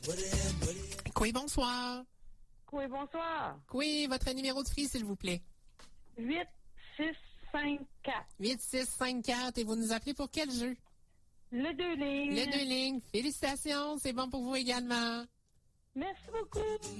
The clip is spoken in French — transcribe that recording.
Oui, bonsoir. Oui, bonsoir. Oui, votre numéro de free, s'il vous plaît. 8654. 8654. Et vous nous appelez pour quel jeu? Le 2 lignes. Le 2 lignes. Félicitations. C'est bon pour vous également. Merci beaucoup.